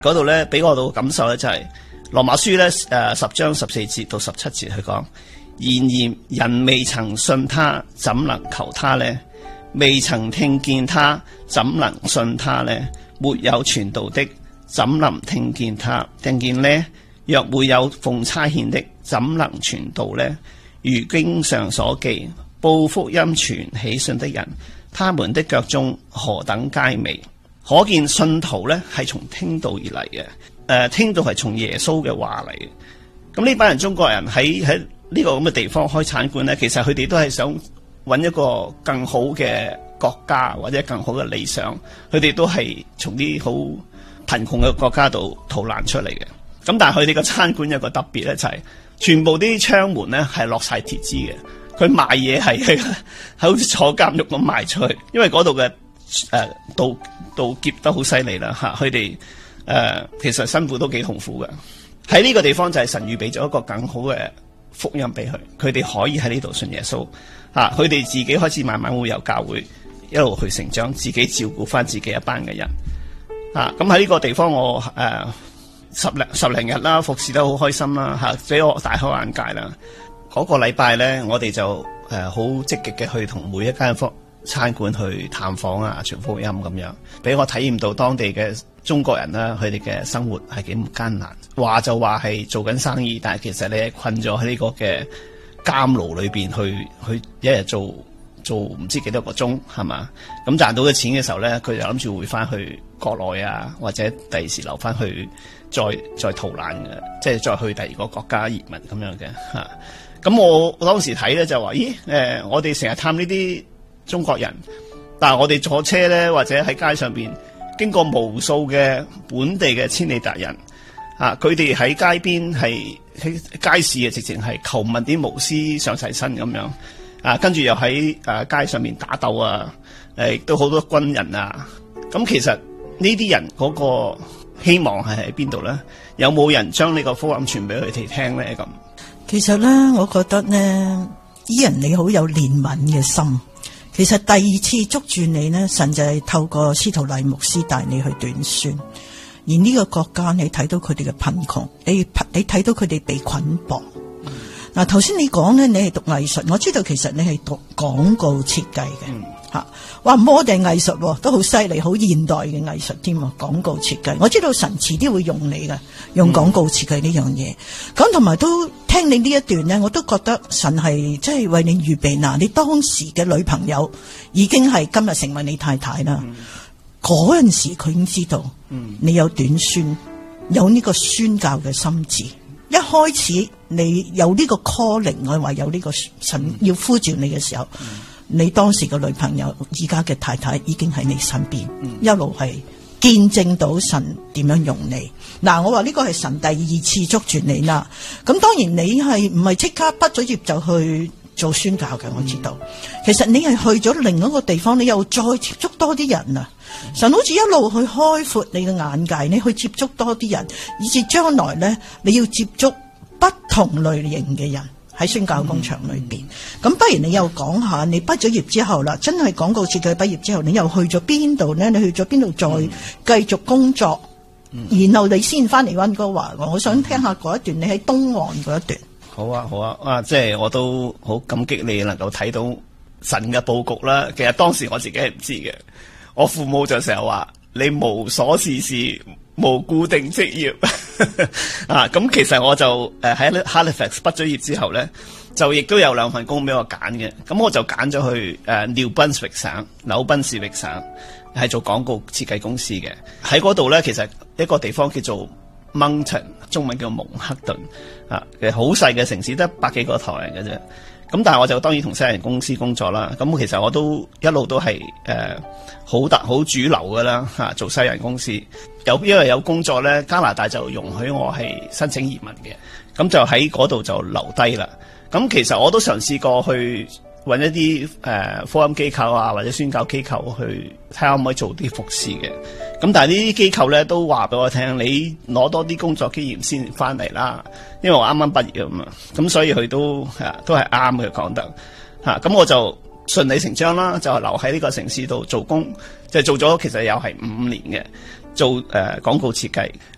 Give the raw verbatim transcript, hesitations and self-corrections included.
嗰度咧俾我到感受咧就係、是、羅馬書咧誒十章十四節到十七節去講，然而人未曾信他，怎能求他呢？未曾聽見他，怎能信他呢？沒有傳道的，怎能聽見他？聽見呢？若沒有奉差遣的，怎能傳道呢？如經上所記，報福音傳喜信的人，他們的腳蹤何等佳美！可見信徒咧係從聽道而嚟嘅，誒、呃，聽道係從耶穌嘅話嚟嘅。咁呢班人中國人喺喺呢個咁嘅地方開餐館咧，其實佢哋都係想揾一個更好嘅國家或者更好嘅理想，佢哋都係從啲好貧窮嘅國家度逃難出嚟嘅。咁但係佢哋個餐館有個特別咧，就係、是、全部啲窗門咧係落晒鐵枝嘅，佢賣嘢係係好似坐監獄咁賣出去，因為嗰度嘅誒盜盜劫得好犀利啦嚇，佢哋誒其實辛苦都幾痛苦嘅。喺呢個地方就係神預備咗一個更好嘅福音俾佢，佢哋可以喺呢度信耶穌嚇，佢哋自己開始慢慢會有教會一路去成長，自己照顧翻自己一班嘅人嚇。咁喺呢個地方我誒。呃十零十零日啦，服侍得好開心啦嚇，俾我大開眼界啦。嗰、那個禮拜咧，我哋就誒好積極嘅去同每一間餐館去探訪啊，傳福音咁樣，俾我體驗到當地嘅中國人啦，佢哋嘅生活係幾咁艱難。話就話係做緊生意，但係其實你係困咗喺呢個嘅監牢裏邊去去一日做做唔知幾多個鐘係嘛？咁賺到嘅錢嘅時候咧，佢就諗住回翻去國內啊，或者第二時留翻去。再再逃難嘅，即係再去第二個國家移民咁樣嘅嚇。咁我當時睇咧就話，咦誒、呃，我哋成日探呢啲中國人，但係我哋坐車咧或者喺街上邊經過無數嘅本地嘅千里達人啊，佢哋喺街邊係喺街市啊，直情係求問啲巫師上晒身咁樣啊，跟住又喺誒、啊、街上面打鬥啊，誒亦都好多軍人啊。咁其實呢啲人嗰、那個希望係喺邊度咧？有冇人將呢個福音傳俾佢哋聽咧？咁其實咧，我覺得呢，伊人你好有憐憫嘅心。其實第二次捉住你呢，神就係透過司徒黎牧師帶你去短宣。而呢個國家，你睇到佢哋嘅貧窮，你你睇到佢哋被捆綁。嗱、嗯，頭先你講咧，你係讀藝術，我知道其實你係讀廣告設計嘅。嗯吓，話摩定藝術都好犀利，好現代嘅藝術添啊！廣告設計，我知道神遲啲會用你嘅，用廣告設計呢樣嘢。咁同埋都聽你呢一段呢，我都覺得神係即係為你預備嗱，你當時嘅女朋友已經係今日成為你太太啦。嗰陣、嗯、時佢已經知道，你有短宣，有呢個宣教嘅心志。一開始你有呢個 calling， 我話有呢個神要呼召你嘅時候。嗯你當時嘅女朋友，而家嘅太太已經喺你身邊，嗯、一路係見證到神點樣用你。嗱，我話呢個係神第二次捉住你啦。咁當然你係唔係即刻畢咗業就去做宣教嘅？我知道，嗯、其實你係去咗另一個地方，你又再接觸多啲人啊。嗯、神好似一路去開闊你嘅眼界，你去接觸多啲人，以至將來咧你要接觸不同類型嘅人。喺宣教工場裏邊，咁、嗯、不如你又講下，你畢咗業之後啦，真係廣告設計畢業之後，你又去咗邊度呢？你去咗邊度再繼續工作，嗯、然後你先翻嚟溫哥華。我想聽下嗰一段，你喺東岸嗰一段。 好啊，好啊，啊，即係我都好感激你能夠睇到神嘅佈局啦。其實當時我自己係唔知嘅，我父母就成日話你無所事事。無固定職業啊，咁其實我就誒喺 Halifax 畢咗業之後咧，就亦都有兩份工俾我揀嘅。咁我就揀咗去誒 New Brunswick 省紐賓士域省，係做廣告設計公司嘅。喺嗰度咧，其實一個地方叫做 Moncton， 中文叫蒙克頓啊，其實好細嘅城市，得百幾個頭人嘅啫。咁但係我就當然同西人公司工作啦。咁其實我都一路都係誒好特好主流噶啦嚇，做西人公司。有因為有工作咧，加拿大就容許我係申請移民嘅，咁就喺嗰度就留低啦。咁其實我都嘗試過去揾一啲誒、呃、福音機構啊，或者宣教機構去睇下可唔可以做啲服侍嘅。咁但係呢啲機構咧都話俾我聽，你攞多啲工作經驗先翻嚟啦。因為我啱啱畢業啊嘛，咁所以佢都啊都係啱嘅講得嚇。咁、啊、我就順理成章啦，就係留喺呢個城市度做工，就係、做咗其實又係五年嘅。做誒、呃、廣告設計，